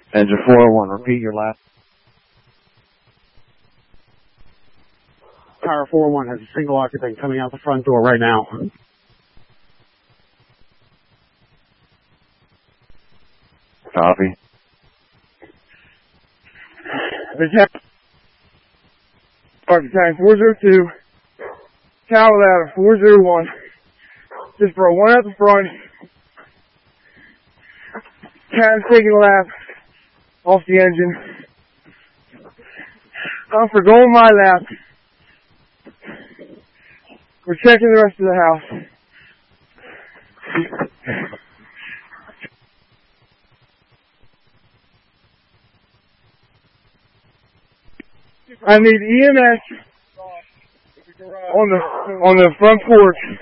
Engine 401, repeat your last. Tower 401 has a single occupant coming out the front door right now. Copy. Architect 402, tower ladder 401. Just bro, one at the front. Cat's taking a lap off the engine. I'm for going my lap. We're checking the rest of the house. I need EMS on the front porch.